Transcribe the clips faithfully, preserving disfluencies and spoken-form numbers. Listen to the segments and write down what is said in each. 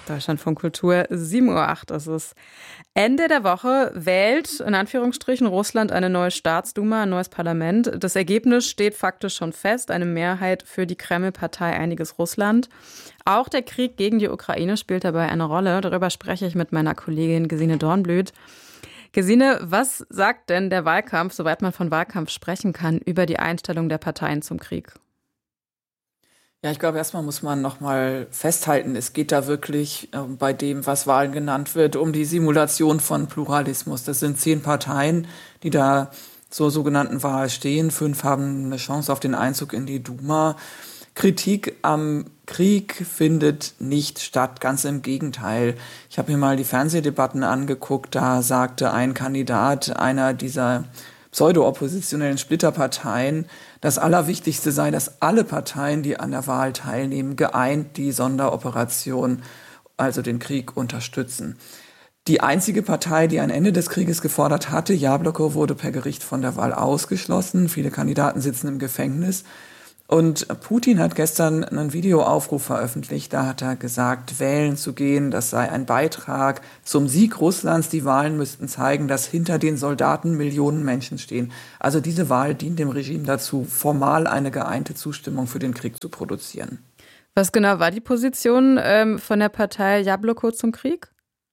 Deutschlandfunk Kultur, sieben Uhr acht ist es. Ende der Woche wählt in Anführungsstrichen Russland eine neue Staatsduma, ein neues Parlament. Das Ergebnis steht faktisch schon fest, eine Mehrheit für die Kreml-Partei Einiges Russland. Auch der Krieg gegen die Ukraine spielt dabei eine Rolle. Darüber spreche ich mit meiner Kollegin Gesine Dornblüt. Gesine, was sagt denn der Wahlkampf, soweit man von Wahlkampf sprechen kann, über die Einstellung der Parteien zum Krieg? Ja, ich glaube, erstmal muss man noch mal festhalten, es geht da wirklich äh, bei dem, was Wahlen genannt wird, um die Simulation von Pluralismus. Das sind zehn Parteien, die da zur sogenannten Wahl stehen. Fünf haben eine Chance auf den Einzug in die Duma. Kritik am Krieg findet nicht statt, ganz im Gegenteil. Ich habe mir mal die Fernsehdebatten angeguckt, da sagte ein Kandidat einer dieser pseudo-oppositionellen Splitterparteien, das Allerwichtigste sei, dass alle Parteien, die an der Wahl teilnehmen, geeint die Sonderoperation, also den Krieg, unterstützen. Die einzige Partei, die ein Ende des Krieges gefordert hatte, Jabloko, wurde per Gericht von der Wahl ausgeschlossen. Viele Kandidaten sitzen im Gefängnis. Und Putin hat gestern einen Videoaufruf veröffentlicht, da hat er gesagt, wählen zu gehen, das sei ein Beitrag zum Sieg Russlands. Die Wahlen müssten zeigen, dass hinter den Soldaten Millionen Menschen stehen. Also diese Wahl dient dem Regime dazu, formal eine geeinte Zustimmung für den Krieg zu produzieren. Was genau war die Position ähm, von der Partei Jabloko zum Krieg?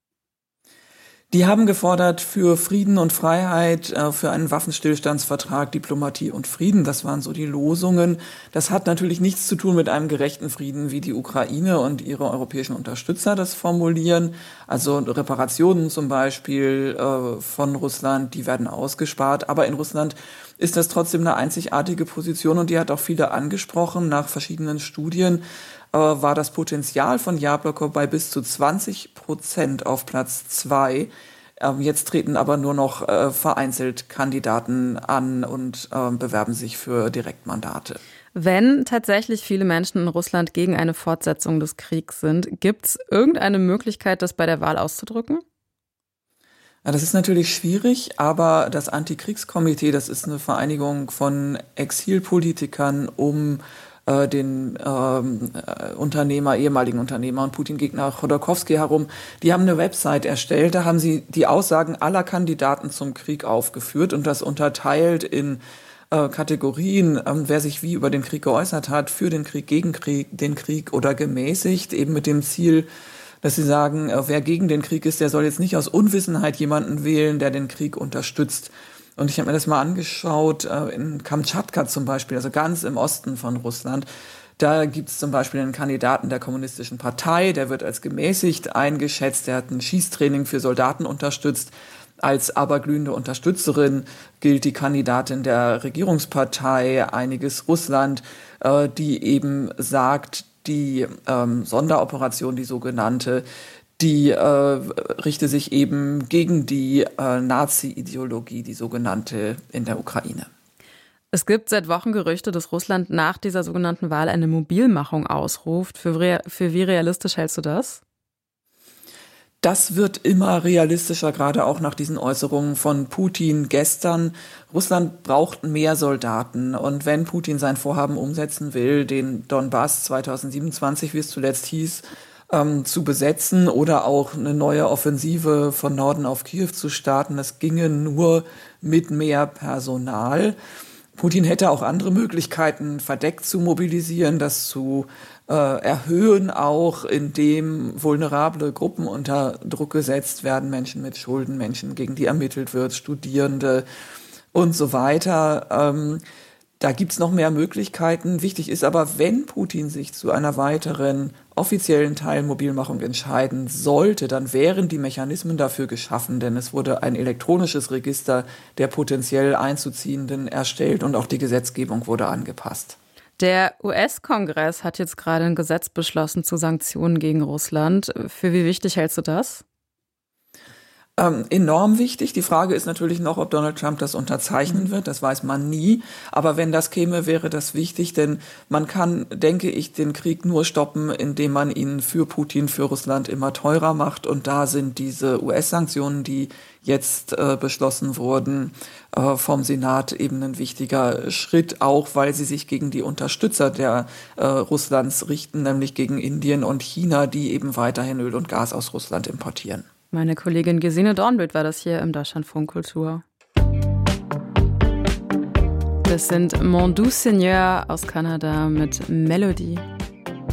Die haben gefordert für Frieden und Freiheit, für einen Waffenstillstandsvertrag, Diplomatie und Frieden. Das waren so die Losungen. Das hat natürlich nichts zu tun mit einem gerechten Frieden, wie die Ukraine und ihre europäischen Unterstützer das formulieren. Also Reparationen zum Beispiel äh, von Russland, die werden ausgespart. Aber in Russland ist das trotzdem eine einzigartige Position und die hat auch viele angesprochen. Nach verschiedenen Studien äh, war das Potenzial von Jabloko bei bis zu zwanzig Prozent auf Platz zwei. Ähm, jetzt treten aber nur noch äh, vereinzelt Kandidaten an und äh, bewerben sich für Direktmandate. Wenn tatsächlich viele Menschen in Russland gegen eine Fortsetzung des Kriegs sind, gibt es irgendeine Möglichkeit, das bei der Wahl auszudrücken? Ja, das ist natürlich schwierig, aber das Antikriegskomitee, das ist eine Vereinigung von Exilpolitikern um äh, den ähm, äh, Unternehmer, ehemaligen Unternehmer und Putin-Gegner Chodorkowski herum. Die haben eine Website erstellt, da haben sie die Aussagen aller Kandidaten zum Krieg aufgeführt und das unterteilt in äh, Kategorien, ähm, wer sich wie über den Krieg geäußert hat, für den Krieg, gegen Krieg, den Krieg oder gemäßigt, eben mit dem Ziel, dass sie sagen, wer gegen den Krieg ist, der soll jetzt nicht aus Unwissenheit jemanden wählen, der den Krieg unterstützt. Und ich habe mir das mal angeschaut, in Kamtschatka zum Beispiel, also ganz im Osten von Russland. Da gibt es zum Beispiel einen Kandidaten der Kommunistischen Partei, der wird als gemäßigt eingeschätzt, der hat ein Schießtraining für Soldaten unterstützt. Als aberglühende Unterstützerin gilt die Kandidatin der Regierungspartei Einiges Russland, die eben sagt, die ähm, Sonderoperation, die sogenannte, die äh, richte sich eben gegen die äh, Nazi-Ideologie, die sogenannte in der Ukraine. Es gibt seit Wochen Gerüchte, dass Russland nach dieser sogenannten Wahl eine Mobilmachung ausruft. Für, rea- für wie realistisch hältst du das? Das wird immer realistischer, gerade auch nach diesen Äußerungen von Putin gestern. Russland braucht mehr Soldaten. Und wenn Putin sein Vorhaben umsetzen will, den Donbass zweitausendsiebenundzwanzig, wie es zuletzt hieß, ähm, zu besetzen oder auch eine neue Offensive von Norden auf Kiew zu starten, das ginge nur mit mehr Personal. Putin hätte auch andere Möglichkeiten, verdeckt zu mobilisieren, das zu äh, erhöhen, auch indem vulnerable Gruppen unter Druck gesetzt werden, Menschen mit Schulden, Menschen, gegen die ermittelt wird, Studierende und so weiter. Ähm, da gibt's noch mehr Möglichkeiten. Wichtig ist aber, wenn Putin sich zu einer weiteren offiziellen Teilmobilmachung entscheiden sollte, dann wären die Mechanismen dafür geschaffen, denn es wurde ein elektronisches Register der potenziell Einzuziehenden erstellt und auch die Gesetzgebung wurde angepasst. Der U S-Kongress hat jetzt gerade ein Gesetz beschlossen zu Sanktionen gegen Russland. Für wie wichtig hältst du das? Ähm, enorm wichtig. Die Frage ist natürlich noch, ob Donald Trump das unterzeichnen wird. Das weiß man nie. Aber wenn das käme, wäre das wichtig, denn man kann, denke ich, den Krieg nur stoppen, indem man ihn für Putin, für Russland immer teurer macht. Und da sind diese U S-Sanktionen, die jetzt äh, beschlossen wurden, äh, vom Senat eben ein wichtiger Schritt, auch weil sie sich gegen die Unterstützer der äh, Russlands richten, nämlich gegen Indien und China, die eben weiterhin Öl und Gas aus Russland importieren. Meine Kollegin Gesine Dornbild war das hier im Deutschlandfunk Kultur. Das sind Mon Doux Seigneur aus Kanada mit Melodie.